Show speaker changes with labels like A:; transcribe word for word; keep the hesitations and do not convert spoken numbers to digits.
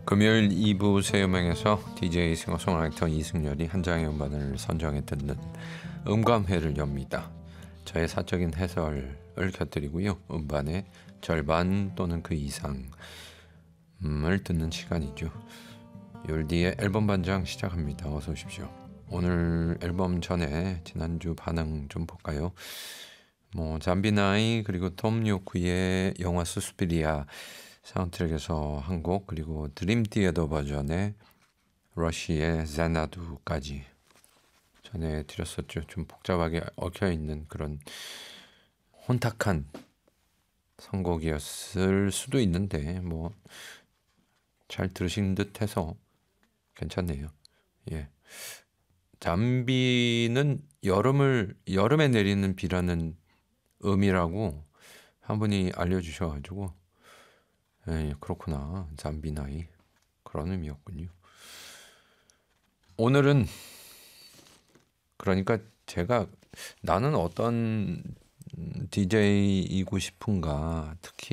A: 금요일 이 부 새 음악에서 디제이 싱어송라이터 이승열이 한 장의 음반을 선정해 듣는 음감회를 엽니다. 저의 사적인 해설을 곁들이고요. 음반의 절반 또는 그 이상을 듣는 시간이죠. 율디의 앨범 반장 시작합니다. 어서 오십시오. 오늘 앨범 전에 지난주 반응 좀 볼까요? 뭐 잠비나이 그리고 톰 요크의 영화 수스피리아 사운드트랙에서 한 곡, 그리고 드림 티어더 버전의 러쉬의 자나두까지 전해드렸었죠. 좀 복잡하게 얽혀있는 그런 혼탁한 선곡이었을 수도 있는데 뭐 잘 들으신 듯 해서 괜찮네요. 예. 잠비는 여름을 여름에 내리는 비라는 의미라고 한 분이 알려주셔가지고, 예, 그렇구나. 잠비나이 그런 의미였군요. 오늘은 그러니까 제가 나는 어떤 디제이이고 싶은가, 특히